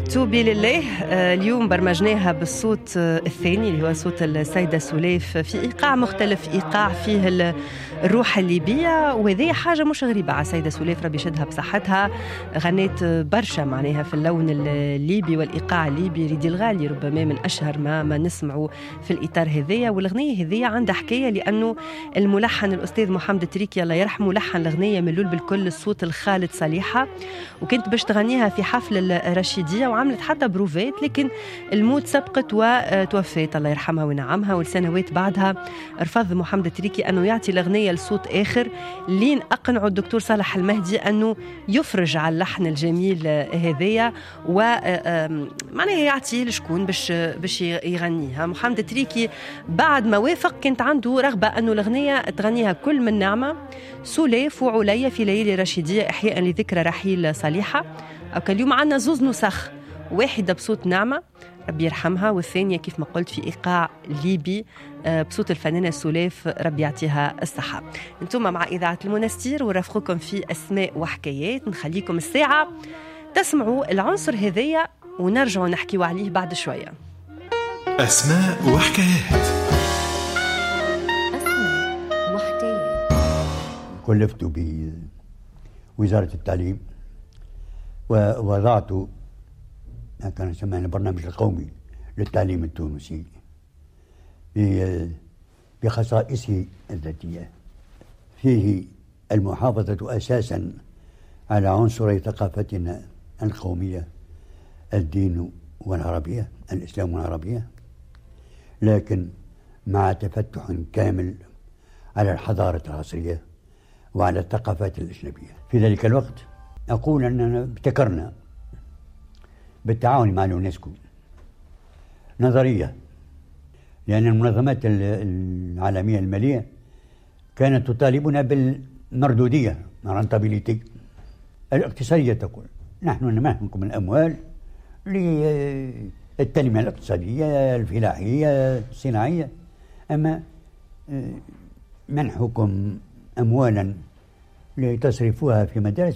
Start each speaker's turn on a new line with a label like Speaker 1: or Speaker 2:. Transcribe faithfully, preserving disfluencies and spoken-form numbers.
Speaker 1: توبي لله. اليوم برمجناها بالصوت الثاني اللي هو صوت السيدة سليف في إيقاع مختلف، إيقاع فيه الروح الليبية، وهذه حاجة مش غريبة على السيدة سليف، ربي يشدها بصحتها. غنيت برشا معناها في اللون الليبي والإيقاع الليبي. ريدي الغالي ربما من أشهر ما ما نسمعه في الإطار هذية، والأغنية هذية عندها حكاية لأنه الملحن الأستاذ محمد تريكي الله يرحمه لحن الأغنية من لول بالكل الصوت الخالد صليحة، وكنت باش تغنيها في حفل الرشيدية وعملت حتى بروفات، لكن الموت سبقت وتوفيت الله يرحمها وينعمها. والسنوات بعدها رفض محمد تريكي أنه يعطي الأغنية لصوت آخر، لين أقنعه الدكتور صالح المهدي أنه يفرج على اللحن الجميل هذية ومعناه يعطيه لشكون باش باش يغنيها. محمد تريكي بعد ما وافق كانت عنده رغبة أنه الأغنية تغنيها كل من نعمة، سليف وعليا في ليالي رشيدية إحياء لذكرى رحيل صليحة. أو كان اليوم عنا زوز نسخ، واحدة بصوت نعمة ربي يرحمها، والثانية كيف ما قلت في إيقاع ليبي بصوت الفنانة سليف ربي يعطيها الصحة. انتم مع إذاعة المنستير ورافقكم في أسماء وحكايات. نخليكم الساعة تسمعوا العنصر هذية ونرجعوا نحكيوا عليه بعد شوية.
Speaker 2: أسماء وحكايات.
Speaker 3: أسماء وحكايات.
Speaker 4: كلفت بوزارة التعليم ووضعت ما كان يسمى البرنامج القومي للتعليم التونسي بخصائصه الذاتية، فيه المحافظة أساسا على عنصري ثقافتنا القومية، الدين والعربية، الإسلام والعربية، لكن مع تفتح كامل على الحضارة العصرية وعلى الثقافات الأجنبية. في ذلك الوقت أقول أننا ابتكرنا بالتعاون مع اليونسكو نظرية، لأن المنظمات العالمية المالية كانت تطالبنا بالمردودية رانتابيليتي الاقتصادية. تقول نحن نمنحكم الأموال للتنمية الاقتصادية الفلاحية الصناعية، أما منحكم أموالا لتصرفوها في مدارس